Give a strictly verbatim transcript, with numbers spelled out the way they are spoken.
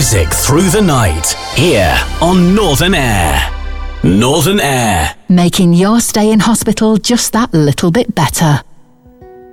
music through the night, here on Northern Air. Northern Air. Making your stay in hospital just that little bit better.